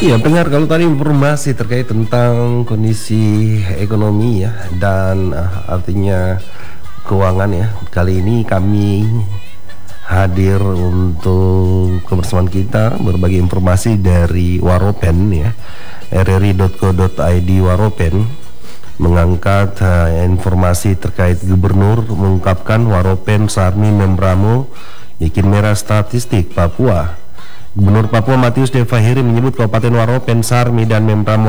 Iya, pendengar, kalau tadi informasi terkait tentang kondisi ekonomi ya dan artinya keuangan ya. Kali ini kami hadir untuk kebersamaan kita berbagi informasi dari Waropen ya. rri.co.id Waropen mengangkat informasi terkait gubernur mengungkapkan Waropen Sarmi Membramo bikin merah statistik Papua. Gubernur Papua Matius De Fahiri menyebut Kabupaten Waropen, Sarmi, dan Membramo